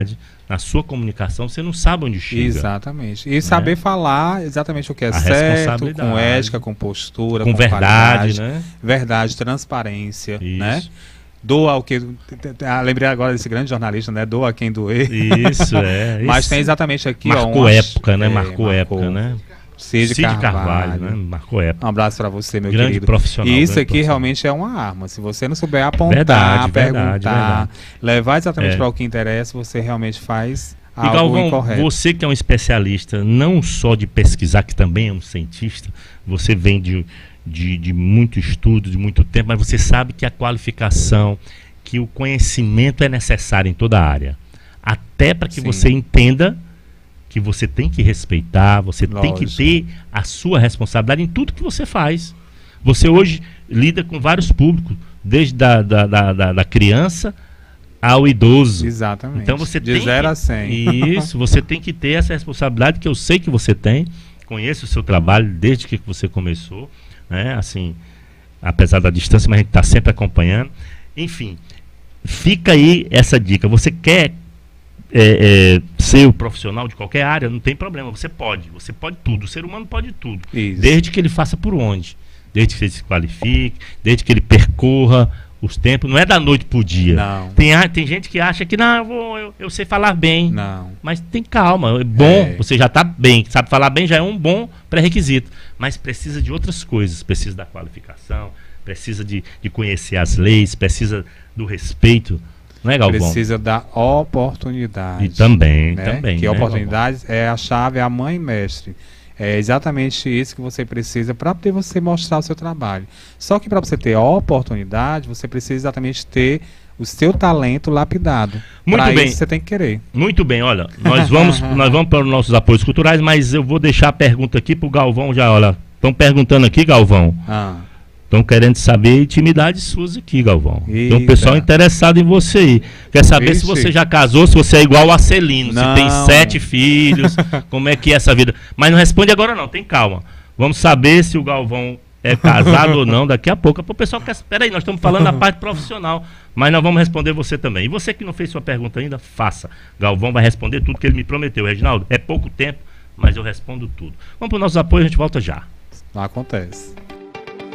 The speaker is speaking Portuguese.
na sua comunicação, você não sabe onde chega. Exatamente. E saber falar exatamente o que é certo, com ética, com postura, com verdade, né? Verdade, transparência, Isso. né? Doa o que... lembrei agora desse grande jornalista, né? Doa quem doer. Isso, Mas tem exatamente aqui, marcou época, né? Marcou época, né? Cid Carvalho, né? Marcou época. Um abraço para você, meu grande querido. Profissional. E isso aqui realmente é uma arma. Se você não souber apontar, verdade, perguntar, levar exatamente para o que interessa, você realmente faz algo Galvão, incorreto. Você que é um especialista, não só de pesquisar, que também é um cientista, você vem de muito estudo, de muito tempo, mas você sabe que a qualificação, que o conhecimento é necessário em toda a área. Até para que você entenda que você tem que respeitar, você tem que ter a sua responsabilidade em tudo que você faz. Você hoje lida com vários públicos, desde da criança ao idoso. Exatamente. Então você de 0 a 100. Isso, você tem que ter essa responsabilidade que eu sei que você tem. Conheço o seu trabalho desde que você começou, né? Assim, apesar da distância, mas a gente está sempre acompanhando. Enfim, fica aí essa dica. Você quer ser o profissional de qualquer área, não tem problema, você pode tudo, o ser humano pode tudo. Isso. Desde que ele faça por onde, desde que ele se qualifique, desde que ele percorra os tempos, não é da noite pro dia. Não. Tem gente que acha que eu sei falar bem. Não. Mas tem calma, é bom, você já está bem, sabe falar bem, já é um bom pré-requisito, mas precisa de outras coisas, precisa da qualificação, precisa de conhecer as leis, precisa do respeito. Não é, Galvão? Precisa da oportunidade. E também, né? também. Que né, oportunidade é a chave, é a mãe mestre. É exatamente isso que você precisa para poder você mostrar o seu trabalho. Só que para você ter a oportunidade, você precisa exatamente ter o seu talento lapidado. Muito bem. Isso você tem que querer. Muito bem, olha, nós vamos para os nossos apoios culturais, mas eu vou deixar a pergunta aqui para o Galvão já, olha. Estão perguntando aqui, Galvão. Estão querendo saber intimidades suas aqui, Galvão. Tem um pessoal interessado em você aí. Quer saber se você já casou, se você é igual a Celino, se tem 7 filhos, como é que é essa vida. Mas não responde agora não, tem calma. Vamos saber se o Galvão é casado ou não daqui a pouco. O pessoal quer... Espera aí, nós estamos falando da parte profissional, mas nós vamos responder você também. E você que não fez sua pergunta ainda, faça. Galvão vai responder tudo que ele me prometeu, Reginaldo. É pouco tempo, mas eu respondo tudo. Vamos para os nossos apoios, a gente volta já. Acontece.